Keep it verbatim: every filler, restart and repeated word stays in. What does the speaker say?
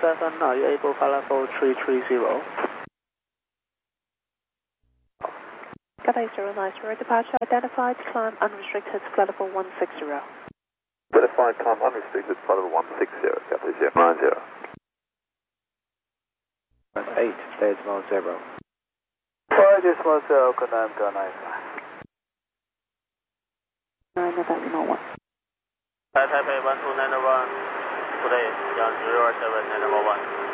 seven, are you able for level three three zero? Cathay zero nine zero, departure identified, climb unrestricted, flight level one six zero. Identified, climb unrestricted, flight level one six zero, Cathay zero nine zero. eight, decimal zero. five decimal zero, confirm to nine five. nine decimal one. Taipei one two nine one, today, Yang zero seven nine one.